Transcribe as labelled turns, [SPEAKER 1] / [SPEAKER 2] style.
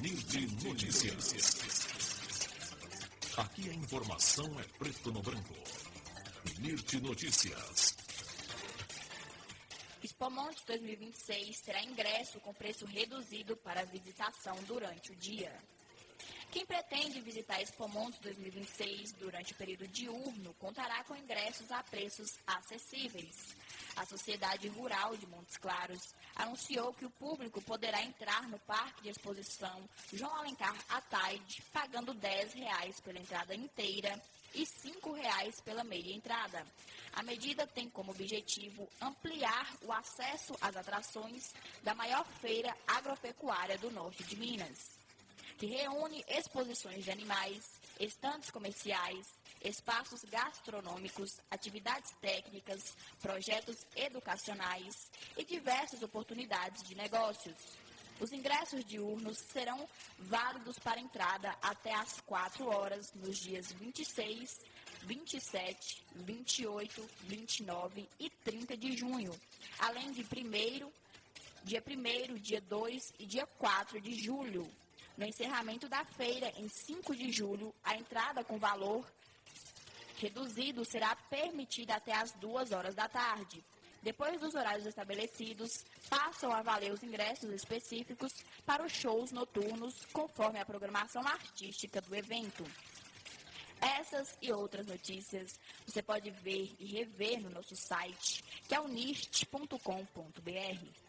[SPEAKER 1] NIRT Notícias. Aqui a informação é preto no branco. NIRT Notícias.
[SPEAKER 2] Expo Montes 2026 terá ingresso com preço reduzido para visitação durante o dia. Quem pretende visitar Expo Montes 2026 durante o período diurno contará com ingressos a preços acessíveis. A Sociedade Rural de Montes Claros anunciou que o público poderá entrar no Parque de Exposição João Alencar à tarde, pagando R$10 pela entrada inteira e R$5 pela meia entrada. A medida tem como objetivo ampliar o acesso às atrações da maior feira agropecuária do norte de Minas, que reúne exposições de animais, estandes comerciais, espaços gastronômicos, atividades técnicas, projetos educacionais e diversas oportunidades de negócios. Os ingressos diurnos serão válidos para entrada até às 4 horas nos dias 26, 27, 28, 29 e 30 de junho, além de dia 1º, dia 2 e dia 4 de julho. No encerramento da feira, em 5 de julho, a entrada com valor reduzido será permitida até às 2 horas da tarde. Depois dos horários estabelecidos, passam a valer os ingressos específicos para os shows noturnos, conforme a programação artística do evento. Essas e outras notícias você pode ver e rever no nosso site, que é o nirt.com.br.